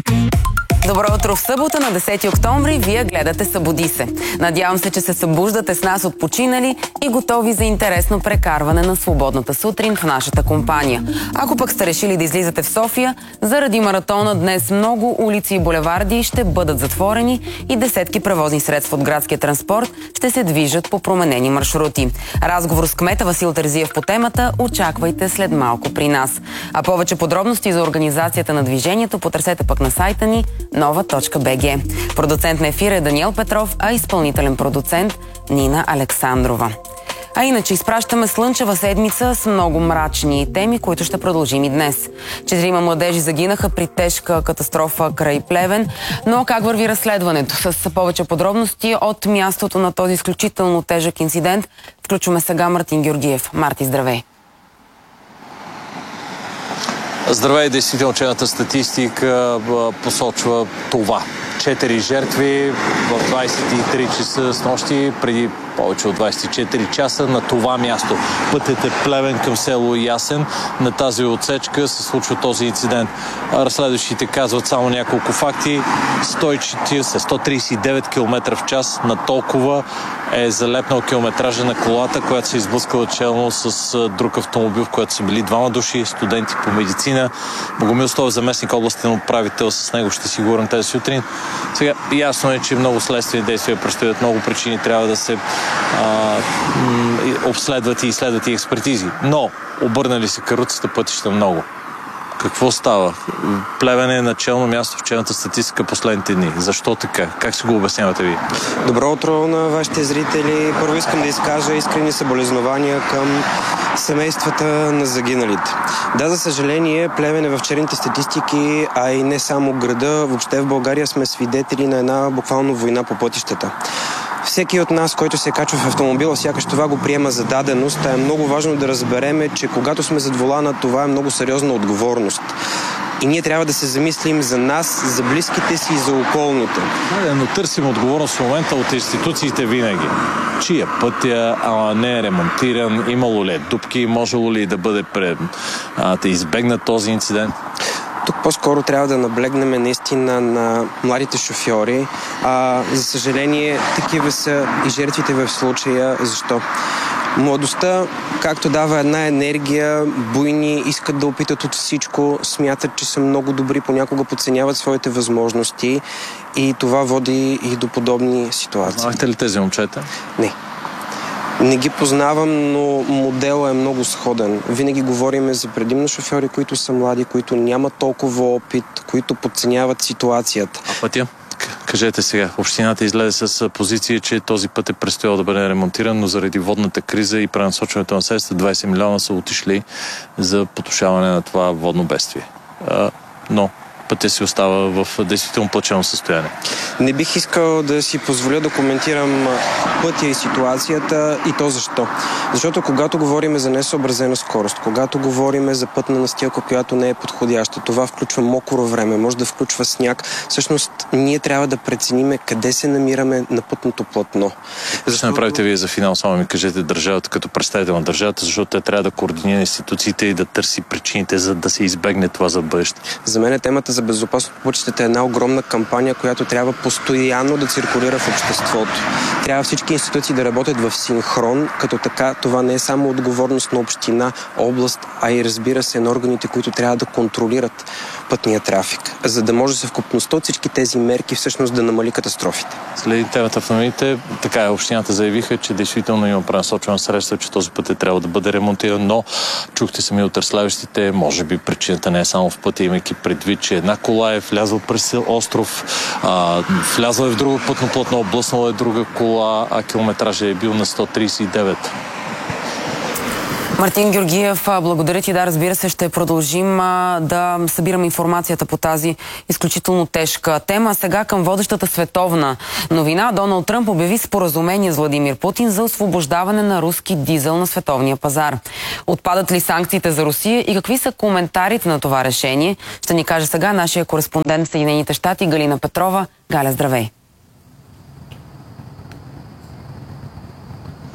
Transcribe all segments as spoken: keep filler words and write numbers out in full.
Добро утро в събота на десети октомври. Вие гледате Събуди се. Надявам се, че се събуждате с нас отпочинали и готови за интересно прекарване на свободната сутрин в нашата компания. Ако пък сте решили да излизате в София, заради маратона днес много улици и булеварди ще бъдат затворени и десетки превозни средства от градския транспорт ще се движат по променени маршрути. Разговор с кмета Васил Терзиев по темата очаквайте след малко при нас. А повече подробности за организацията на движението потърсете пък на сайта ни нова точка би джи. Продуцент на ефира е Даниел Петров, а изпълнителен продуцент Нина Александрова. А иначе изпращаме слънчева седмица с много мрачни теми, които ще продължим и днес. Четирима младежи загинаха при тежка катастрофа край Плевен, но как върви разследването? С повече подробности от мястото на този изключително тежък инцидент включваме сега Мартин Георгиев. Марти, здравей! Здравей, действително черната статистика посочва това. Четири жертви в двайсет и три часа с нощи, преди повече от двайсет и четири часа на това място. Пътят е Плевен към село Ясен. На тази отсечка се случва този инцидент. Разследващите казват само няколко факти. сто и четирийсет, сто трийсет и девет километра в час на толкова е залепнал километража на колата, която се изблъскала челно с друг автомобил, в който са били двама души, студенти по медицина. Богомил Стоев, заместник областен управител, с него ще си говорим тази сутрин. Сега ясно е, че много следствени действия предстоят, много причини трябва да се а, обследват и изследват и експертизи. Но обърнали се каруцата пътища много. Какво става? Плевен е начално място в черната статистика последните дни. Защо така? Как се го обяснявате ви? Добро утро на вашите зрители. Първо искам да изкажа искрени съболезнования към семействата на загиналите. Да, за съжаление, Плевен е в черните статистики, а и не само града. Въобще в България сме свидетели на една буквално война по пътищата. Всеки от нас, който се качва в автомобила, сякаш това го приема за даденост. Е много важно да разбереме, че когато сме зад волана, това е много сериозна отговорност. И ние трябва да се замислим за нас, за близките си и за околните. Да, но търсим отговорност в момента от институциите винаги. Чия пътя, а не е ремонтиран, имало ли е дупки, можело ли да бъде пред, а, да избегнат този инцидент? Тук по-скоро трябва да наблегнем наистина на младите шофьори. А, за съжаление, такива са и жертвите в случая. Защо? Младостта, както дава една енергия, буйни, искат да опитат от всичко, смятат, че са много добри, понякога подценяват своите възможности и това води и до подобни ситуации. Знахте ли тези момчета? Не. Не ги познавам, но моделът е много сходен. Винаги говорим за предимно шофьори, които са млади, които нямат толкова опит, които подценяват ситуацията. А пътя? Кажете сега, общината излезе с позиция, че този път е предстоял да бъде ремонтиран, но заради водната криза и пренасочването на средства двайсет милиона са отишли за потушаване на това водно бедствие. А, но пътя си остава в действително плачевно състояние. Не бих искал да си позволя да коментирам пътя и ситуацията и то защо. Защото когато говорим за несъобразена скорост, когато говорим за пътна настилка, която не е подходяща, това включва мокро време, може да включва сняг. Всъщност ние трябва да прецениме къде се намираме на пътното платно. Защо ще направите вие за финал? Само ми кажете държавата като представител на държавата, защото те трябва да координира институциите и да търси причините, за да се избегне това за бъдеще. За мен е темата за безопасност по пътищата е една огромна кампания, която трябва постоянно да циркулира в обществото. Трябва всички институции да работят в синхрон, като така това не е само отговорност на община, област, а и разбира се на органите, които трябва да контролират пътния трафик, за да може съвкупността от всички тези мерки всъщност да намали катастрофите. След темата в новините, така е, общината заявиха, че действително има пренасочено средства, че този път е трябва да бъде ремонтиран, но чухте сами от разследващите, може би причината не е само в пътя, имайки предвид, че една кола е влязъл през остров, а, влязъл е в друго пътно платно, блъснала е друга кола, а километражът е бил на сто трийсет и девет. Мартин Георгиев, благодаря ти. Да, разбира се, ще продължим а, да събираме информацията по тази изключително тежка тема. Сега към водещата световна новина. Доналд Тръмп обяви споразумение с Владимир Путин за освобождаване на руски дизел на световния пазар. Отпадат ли санкциите за Русия и какви са коментарите на това решение? Ще ни каже сега нашия кореспондент в Съединените щати Галина Петрова. Галя, здравей!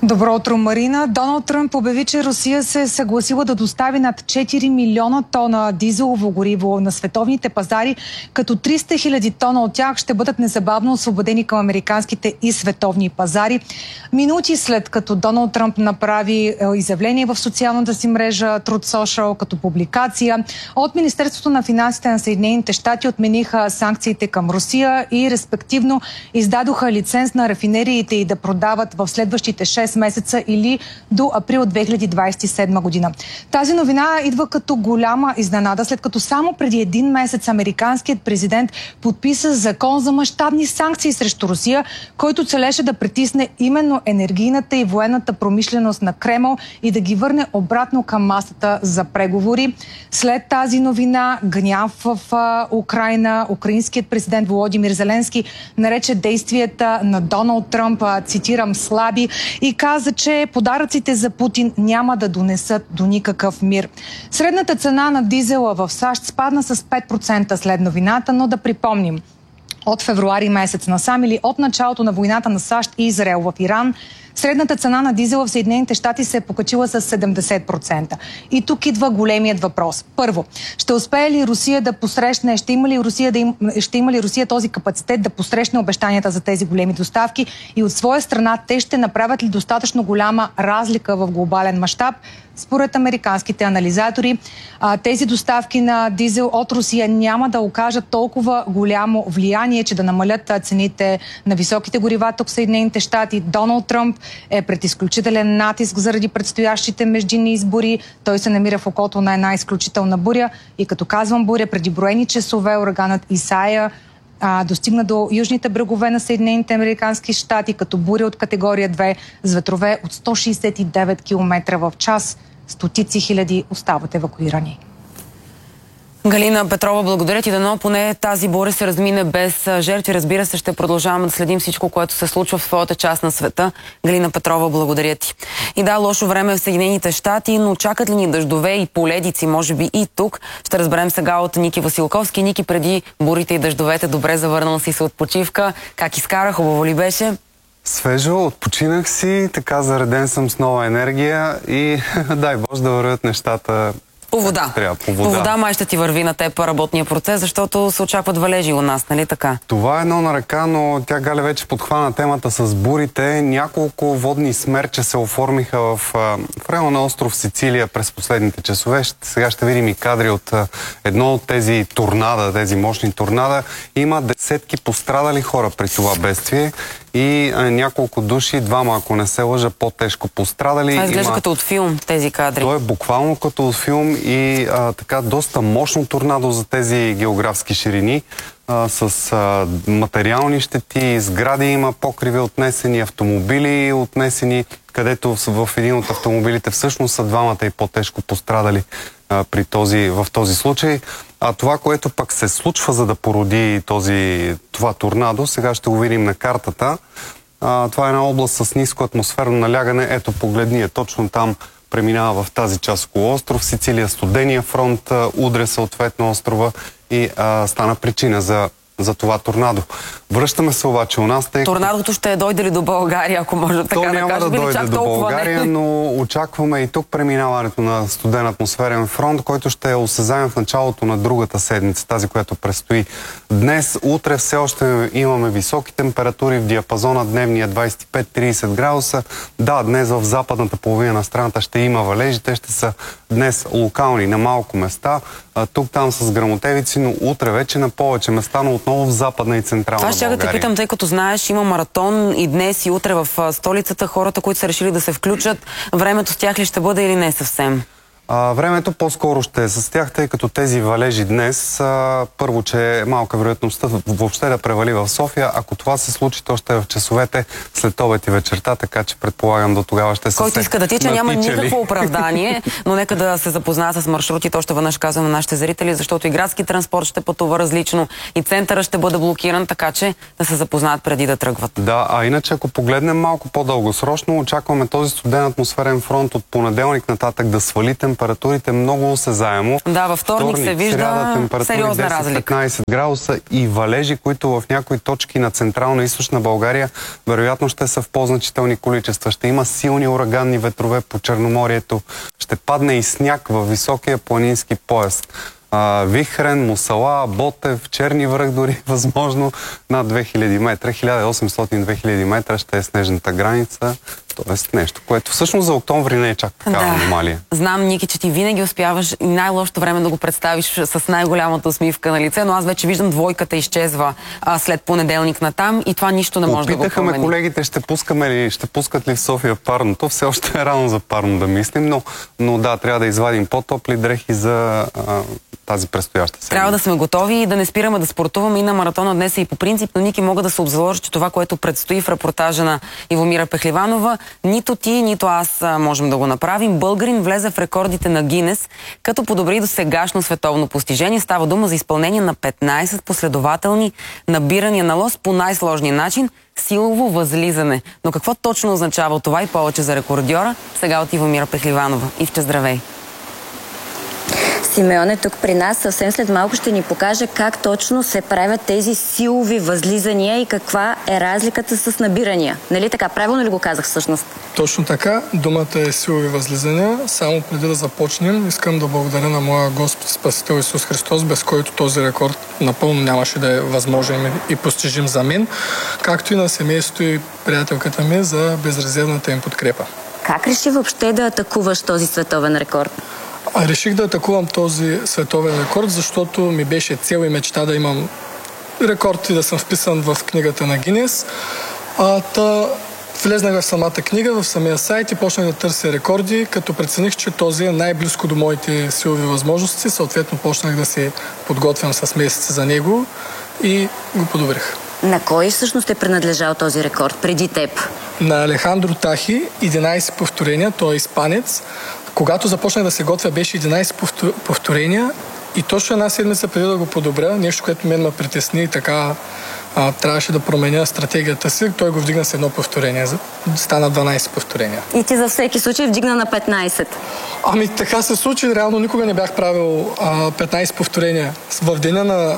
Добро утро, Марина. Доналд Тръмп обяви, че Русия се е съгласила да достави над четири милиона тона дизелово гориво на световните пазари, като триста хиляди тона от тях ще бъдат незабавно освободени към американските и световни пазари. Минути след като Доналд Тръмп направи изявление в социалната си мрежа Truth Social като публикация, от Министерството на финансите на Съединените щати отмениха санкциите към Русия и респективно издадоха лиценз на рафинериите и да продават в следващите шест месеца или до април две хиляди двадесет и седма година. Тази новина идва като голяма изненада, след като само преди един месец американският президент подписа закон за мащабни санкции срещу Русия, който целеше да притисне именно енергийната и военната промишленост на Кремъл и да ги върне обратно към масата за преговори. След тази новина, гняв в Украйна, украинският президент Володимир Зеленски нарече действията на Доналд Тръмп, цитирам, слаби, и каза, че подаръците за Путин няма да донесат до никакъв мир. Средната цена на дизела в САЩ спадна с пет процента след новината, но да припомним, от февруари месец насам или от началото на войната на САЩ и Израел в Иран, средната цена на дизела в Съединените щати се е покачила с седемдесет процента. И тук идва големият въпрос. Първо, ще успее ли Русия да посрещне, ще има ли Русия, да им, ще има ли Русия този капацитет да посрещне обещанията за тези големи доставки и от своя страна те ще направят ли достатъчно голяма разлика в глобален мащаб? Според американските анализатори, тези доставки на дизел от Русия няма да окажат толкова голямо влияние, че да намалят цените на високите горива тук в Съединените щати. Доналд Тръмп е пред изключителен натиск заради предстоящите междинни избори. Той се намира в окото на една изключителна буря. И като казвам буря, преди броени часове ураганът Исайя а, достигна до южните брегове на Съединените американски щати като буря от категория две с ветрове от сто шейсет и девет километра в час. Стотици хиляди остават евакуирани. Галина Петрова, благодаря ти, дано поне тази буря се размине без жертви. Разбира се, ще продължаваме да следим всичко, което се случва в своята част на света. Галина Петрова, благодаря ти. И да, лошо време в Съединените щати, но чакат ли ни дъждове и поледици, може би и тук? Ще разберем сега от Ники Василковски. Ники, преди бурите и дъждовете, добре завърнал си се от почивка. Как изкара? Хубаво ли беше? Свежо, отпочинах си, така зареден съм с нова енергия и дай Боже да вървят нещата. По вода. Трябва, по вода. По вода май ще ти върви на теб работния процес, защото се очакват валежи у нас, нали така? Това е едно на ръка, но тя, Галя, вече подхвана темата с бурите. Няколко водни смерча се оформиха в, в района на остров Сицилия през последните часове. Сега ще видим и кадри от едно от тези торнада, тези мощни торнада. Има десетки пострадали хора при това бедствие и а, няколко души, двама, ако не се лъжа, по-тежко пострадали. Това изглежда Има... като от филм, тези кадри. То е буквално като от филм и а, така доста мощно торнадо за тези географски ширини, а, с а, материални щети, сгради има покриви отнесени, автомобили отнесени, където в един от автомобилите всъщност са двамата и по-тежко пострадали а, при този, в този случай. А това, което пък се случва, за да породи този, това торнадо, сега ще го видим на картата. А, това е една област с ниско атмосферно налягане. Ето, погледни е, точно там преминава в тази част около остров Сицилия. Студения фронт а, удря съответно острова и а, стана причина за за това торнадо. Връщаме се обаче у нас. Тъй... Торнадото ще дойде ли до България, ако може така да кажем? То няма да дойде до България, но очакваме и тук преминаването на студен атмосферен фронт, който ще е осезаем в началото на другата седмица, тази, която предстои днес. Утре все още имаме високи температури в диапазона дневния двадесет и пет до тридесет градуса. Да, днес в западната половина на страната ще има валежи. Те ще са днес локални на малко места. Тук-там с гръмотевици, но утре вече на повече места, но отново в западна и централна България. Това ще да те питам, тъй като знаеш, има маратон и днес и утре в столицата. Хората, които са решили да се включат, времето с тях ли ще бъде или не съвсем? А, времето по-скоро ще е с тях, тъй като тези валежи днес, а, първо, че е малка вероятността въобще да превали в София. Ако това се случи, то ще е в часовете след обед и вечерта, така че предполагам до тогава ще се Който иска да тича, няма никакво оправдание, но нека да се запознаят с маршрутите. Още веднъж казвам на нашите зрители, защото и градски транспорт ще пътува различно, и центъра ще бъде блокиран, така че да се запознаят преди да тръгват. Да, а иначе ако погледнем малко по-дългосрочно, очакваме този студен атмосферен фронт от понеделник нататък да свали температурата температурите много осезаемо. Да, във вторник, вторник се вижда сериозна разлика. петнайсет градуса и валежи, които в някои точки на централна и източна България вероятно ще са в по-значителни количества. Ще има силни ураганни ветрове по Черноморието. Ще падне и сняг във високия планински пояс. Вихрен, Мусала, Ботев, Черни връх дори възможно над две хиляди метра, хиляда и осемстотин до две хиляди метра ще е снежната граница. Тоест нещо, което всъщност за октомври не е чак такава да. аномалия. Знам, Ники, че ти винаги успяваш и най-лошото време да го представиш с най-голямата усмивка на лице, но аз вече виждам двойката изчезва а, след понеделник натам и това нищо не може да го промени. Опитаха ме колегите, ще, пускаме ли, ще пускат ли в София парното. Все още е рано за парно да мислим, но, но да, трябва да извадим по-топли дрехи за а, тази предстояща седмица. Трябва да сме готови и да не спираме да спортуваме и на маратона днес и по принцип, но Ники мога да се обзаложа, че това, което предстои в репортажа на Ивомира Пехливанова, нито ти, нито аз можем да го направим. Българин влезе в рекордите на Гинес, като подобри до сегашно световно постижение. Става дума за изпълнение на петнайсет последователни набирания на лоз по най-сложния начин – силово възлизане. Но какво точно означава това и повече за рекордьора? Сега от Ивомира Пехливанова. Ивче, здравей! Симеон е тук при нас. Съвсем след малко ще ни покаже как точно се правят тези силови възлизания и каква е разликата с набирания. Нали така? Правилно ли го казах всъщност? Точно така. Думата е силови възлизания. Само преди да започнем, искам да благодаря на моя Господ Спасител Исус Христос, без който този рекорд напълно нямаше да е възможен и постижим за мен, както и на семейството и приятелката ми за безрезервната им подкрепа. Как реши въобще да атакуваш този световен рекорд? Реших да атакувам този световен рекорд, защото ми беше цел и мечта да имам рекорд и да съм вписан в книгата на Гинес. А, та, влезнах в самата книга, в самия сайт и почнах да търся рекорди, като прецених, че този е най-близко до моите силови възможности. Съответно, почнах да се подготвям с месеци за него и го подобрих. На кой всъщност е принадлежал този рекорд преди теб? На Алехандро Тахи, единайсет повторения, той е испанец. Когато започнах да се готвя, беше единайсет повторения и точно една седмица преди да го подобря, нещо, което мен ме притесни и така а, трябваше да променя стратегията си, той го вдигна с едно повторение. Стана дванайсет повторения. И ти за всеки случай вдигна на петнайсет? Ами така се случи. Реално никога не бях правил а, петнайсет повторения. В деня на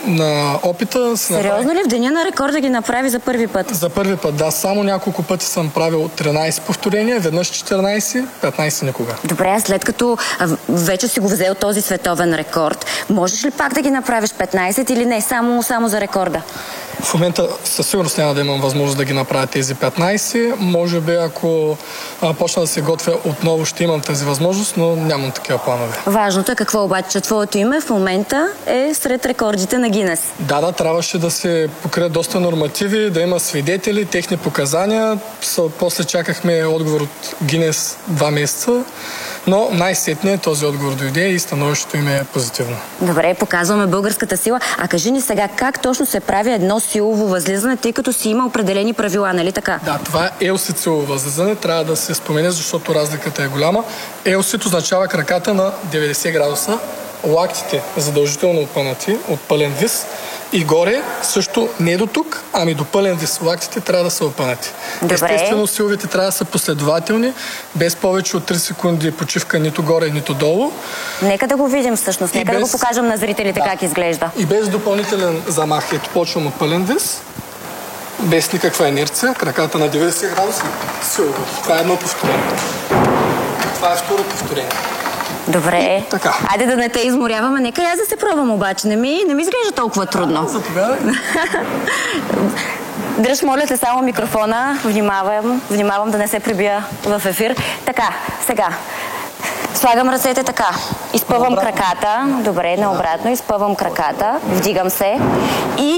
на опита. Сериозно ли? В деня на рекорда ги направи за първи път? За първи път, да. Само няколко пъти съм правил тринайсет повторения, веднъж четиринайсет, петнайсет никога. Добре, след като вече си го взел този световен рекорд, можеш ли пак да ги направиш петнайсет или не? Само, само за рекорда? В момента със сигурност няма да имам възможност да ги направя тези петнайсет. Може би, ако а, почна да се готвя отново, ще имам тази възможност, но нямам такива планове. Важното е какво обаче, че твоето име в момента е сред рекордите на Гинес. Да, да, трябваше да се покрият доста нормативи, да има свидетели, техни показания. После чакахме отговор от Гинес два месеца, но най-сетне този отговор дойде и становището им е позитивно. Добре, показваме българската сила. А кажи ни сега, как точно се прави едно силово възлизане, тъй като си има определени правила, нали така? Да, това е елсит силово възлизане. Трябва да се спомене, защото разликата е голяма. Елсит означава краката на деветдесет градуса, лактите задължително опънати от пълен вис и горе също не до тук, ами до пълен вис. Лактите трябва да са опънати. Добре. Естествено, силовите трябва да са последователни, без повече от три секунди почивка нито горе, нито долу. Нека да го видим всъщност. Нека без... да го покажем на зрителите да. Как изглежда. И без допълнителен замах. Ето почвам от пълен вис, без никаква инерция, краката на деветдесет градуса, силово. Това е едно повторение. Това е второ повторение. Добре. Така. Айде да не те изморяваме. Нека аз да се пробвам обаче. Не ми, не ми изглежда толкова трудно. Заповядай. Дръж, моля те, само микрофона. Внимавам, внимавам да не се прибия в ефир. Така, сега. Слагам ръцете така. Изпъвам наобратно краката. Добре, наобратно. Изпъвам краката. Вдигам се. И...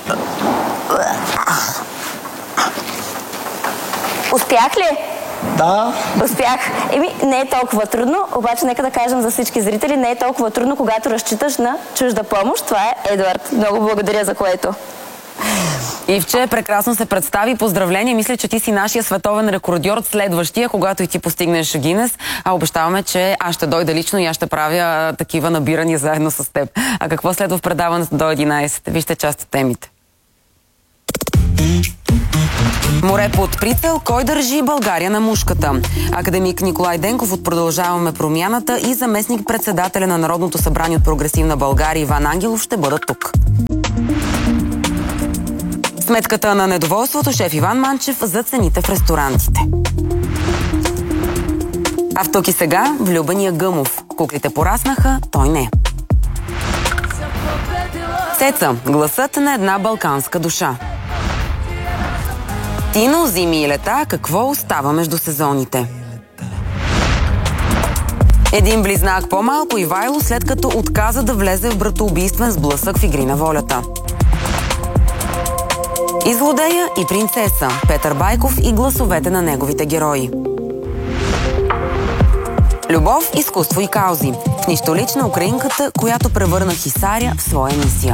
Успях ли? Да. Успях. Еми, не е толкова трудно, обаче нека да кажем за всички зрители, не е толкова трудно, когато разчиташ на чужда помощ. Това е Едуард. Много благодаря за което. Ивче, прекрасно се представи. Поздравления. Мисля, че ти си нашия световен рекордьор, следващия, когато и ти постигнеш Гинес. А обещаваме, че аз ще дойда лично и аз ще правя а, такива набирания заедно с теб. А какво следва в предаването до единайсет? Вижте част от темите. Море под прицел, кой държи България на мушката? Академик Николай Денков от Продължаваме промяната и заместник председателя на Народното събрание от Прогресивна България Иван Ангелов ще бъдат тук. Сметката на недоволството, шеф Иван Манчев за цените в ресторантите. А в тук и сега влюбения Гъмов. Куклите пораснаха, той не. Цеца, гласът на една балканска душа. Тино, зими и лета, какво остава между сезоните? Един близнак по-малко, Ивайло, след като отказа да влезе в братоубийствен сблъсък в Игри на волята. И злодея, и принцеса, Петър Байков и гласовете на неговите герои. Любов, изкуство и каузи. В нищо лична украинката, която превърна Хисаря в своя мисия.